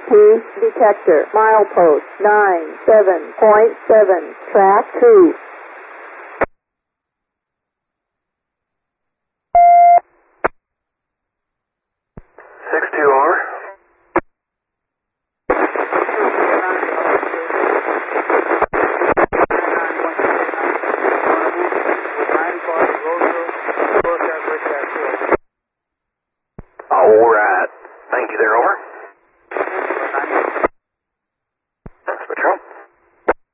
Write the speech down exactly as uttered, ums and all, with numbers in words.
Key detector. Milepost nine seven point seven. Track two